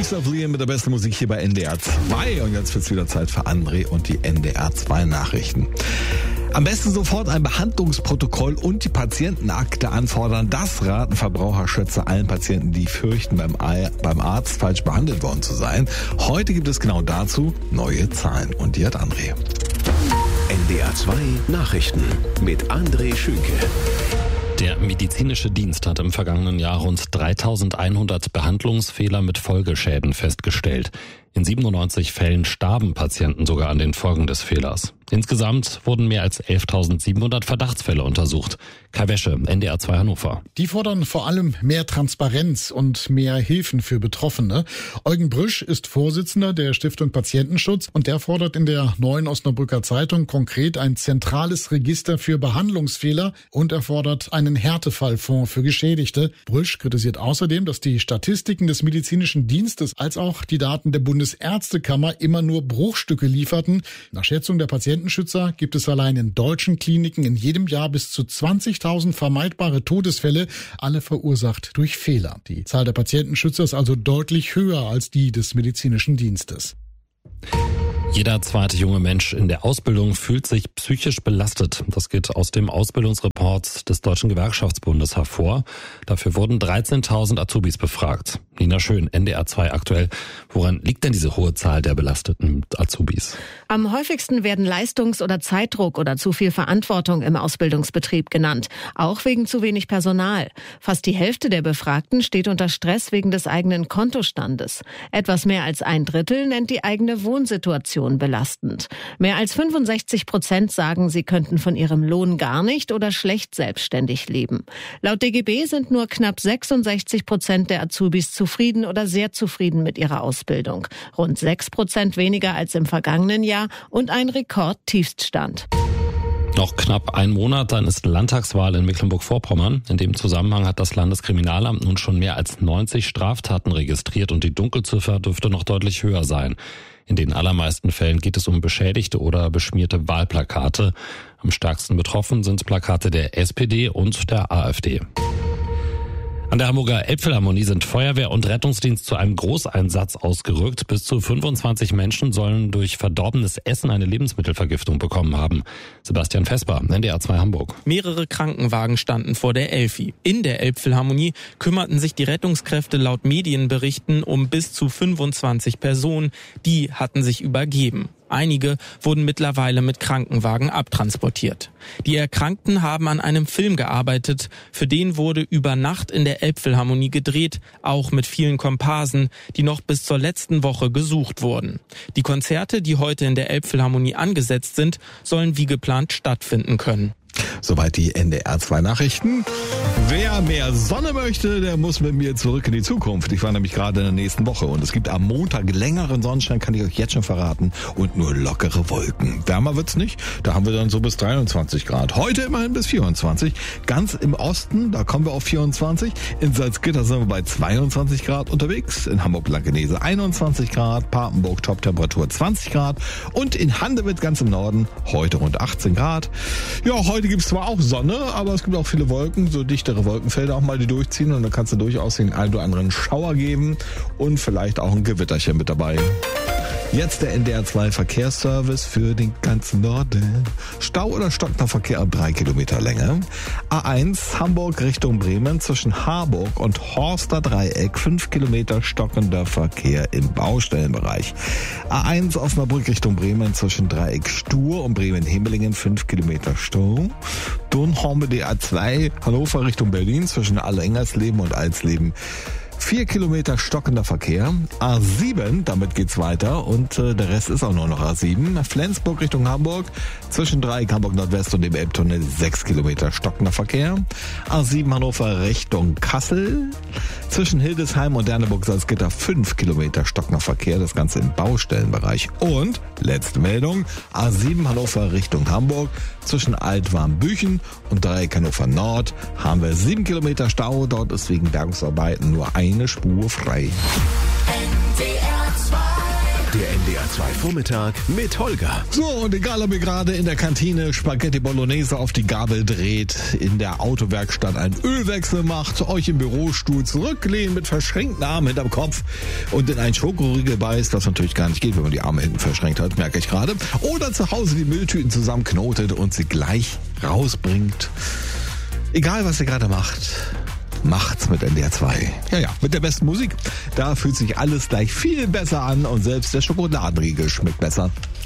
Kings of Leon mit der besten Musik hier bei NDR 2. Und jetzt wird's wieder Zeit für André und die NDR 2 Nachrichten. Am besten sofort ein Behandlungsprotokoll und die Patientenakte anfordern. Das raten Verbraucherschützer allen Patienten, die fürchten, beim Arzt falsch behandelt worden zu sein. Heute gibt es genau dazu neue Zahlen. Und die hat André. NDR 2 Nachrichten mit André Schünke. Der medizinische Dienst hat im vergangenen Jahr rund 3100 Behandlungsfehler mit Folgeschäden festgestellt. In 97 Fällen starben Patienten sogar an den Folgen des Fehlers. Insgesamt wurden mehr als 11.700 Verdachtsfälle untersucht. Kai Wäsche, NDR 2 Hannover. Die fordern vor allem mehr Transparenz und mehr Hilfen für Betroffene. Eugen Brüsch ist Vorsitzender der Stiftung Patientenschutz und der fordert in der Neuen Osnabrücker Zeitung konkret ein zentrales Register für Behandlungsfehler und er fordert einen Härtefallfonds für Geschädigte. Brüsch kritisiert außerdem, dass die Statistiken des medizinischen Dienstes als auch die Daten der Bundesärztekammer immer nur Bruchstücke lieferten. Nach Schätzung der Patientenschützer gibt es allein in deutschen Kliniken in jedem Jahr bis zu 20.000 vermeidbare Todesfälle, alle verursacht durch Fehler. Die Zahl der Patientenschützer ist also deutlich höher als die des medizinischen Dienstes. Jeder zweite junge Mensch in der Ausbildung fühlt sich psychisch belastet. Das geht aus dem Ausbildungsreport des Deutschen Gewerkschaftsbundes hervor. Dafür wurden 13.000 Azubis befragt. Nina Schön, NDR 2 aktuell. Woran liegt denn diese hohe Zahl der belasteten Azubis? Am häufigsten werden Leistungs- oder Zeitdruck oder zu viel Verantwortung im Ausbildungsbetrieb genannt. Auch wegen zu wenig Personal. Fast die Hälfte der Befragten steht unter Stress wegen des eigenen Kontostandes. Etwas mehr als 1/3 nennt die eigene Wohnsituation belastend. Mehr als 65% sagen, sie könnten von ihrem Lohn gar nicht oder schlecht selbstständig leben. Laut DGB sind nur knapp 66% der Azubis zufrieden oder sehr zufrieden mit ihrer Ausbildung. Rund 6% weniger als im vergangenen Jahr und ein Rekordtiefststand. Noch knapp ein Monat, dann ist Landtagswahl in Mecklenburg-Vorpommern. In dem Zusammenhang hat das Landeskriminalamt nun schon mehr als 90 Straftaten registriert und die Dunkelziffer dürfte noch deutlich höher sein. In den allermeisten Fällen geht es um beschädigte oder beschmierte Wahlplakate. Am stärksten betroffen sind Plakate der SPD und der AfD. An der Hamburger Elbphilharmonie sind Feuerwehr und Rettungsdienst zu einem Großeinsatz ausgerückt. Bis zu 25 Menschen sollen durch verdorbenes Essen eine Lebensmittelvergiftung bekommen haben. Sebastian Vesper, NDR 2 Hamburg. Mehrere Krankenwagen standen vor der Elfi. In der Elbphilharmonie kümmerten sich die Rettungskräfte laut Medienberichten um bis zu 25 Personen. Die hatten sich übergeben. Einige wurden mittlerweile mit Krankenwagen abtransportiert. Die Erkrankten haben an einem Film gearbeitet. Für den wurde über Nacht in der Elbphilharmonie gedreht, auch mit vielen Komparsen, die noch bis zur letzten Woche gesucht wurden. Die Konzerte, die heute in der Elbphilharmonie angesetzt sind, sollen wie geplant stattfinden können. Soweit die NDR 2 Nachrichten. Wer mehr Sonne möchte, der muss mit mir zurück in die Zukunft. Ich war nämlich gerade in der nächsten Woche und es gibt am Montag längeren Sonnenschein, kann ich euch jetzt schon verraten, und nur lockere Wolken. Wärmer wird's nicht, da haben wir dann so bis 23 Grad. Heute immerhin bis 24. Ganz im Osten, da kommen wir auf 24. In Salzgitter sind wir bei 22 Grad unterwegs. In Hamburg-Blankenese 21 Grad. Papenburg Toptemperatur 20 Grad. Und in Handewitt ganz im Norden heute rund 18 Grad. Ja, heute gibt es zwar auch Sonne, aber es gibt auch viele Wolken, so dichtere Wolkenfelder auch mal, die durchziehen. Und da kannst du durchaus den einen oder anderen Schauer geben und vielleicht auch ein Gewitterchen mit dabei. Jetzt der NDR 2 Verkehrsservice für den ganzen Norden. Stau oder stockender Verkehr ab 3 Kilometer Länge. A1 Hamburg Richtung Bremen zwischen Harburg und Horster Dreieck 5 Kilometer stockender Verkehr im Baustellenbereich. A1 Osnabrück Richtung Bremen zwischen Dreieck Stur und Bremen-Himmelingen 5 Kilometer Stau. Dann haben wir die A2 Hannover Richtung Berlin zwischen Alle-Engersleben und Alsleben 4 Kilometer stockender Verkehr. A7, damit geht's weiter und der Rest ist auch nur noch A7. Flensburg Richtung Hamburg, zwischen Dreieck Hamburg Nordwest und dem Elbtunnel 6 Kilometer stockender Verkehr. A7 Hannover Richtung Kassel, zwischen Hildesheim und Derneburg-Salzgitter 5 Kilometer stockender Verkehr, das Ganze im Baustellenbereich. Und, letzte Meldung, A7 Hannover Richtung Hamburg, zwischen Altwarmbüchen und Dreieck Hannover Nord haben wir 7 Kilometer Stau. Dort ist wegen Bergungsarbeiten nur eine Spur frei. NDR 2 Der NDR 2 Vormittag mit Holger. So, und egal, ob ihr gerade in der Kantine Spaghetti Bolognese auf die Gabel dreht, in der Autowerkstatt einen Ölwechsel macht, euch im Bürostuhl zurücklehnt mit verschränkten Armen hinterm Kopf und in einen Schokoriegel beißt, was natürlich gar nicht geht, wenn man die Arme hinten verschränkt hat, merke ich gerade. Oder zu Hause die Mülltüten zusammenknotet und sie gleich rausbringt. Egal, was ihr gerade macht, macht's mit NDR 2. Ja, mit der besten Musik. Da fühlt sich alles gleich viel besser an und selbst der Schokoladenriegel schmeckt besser.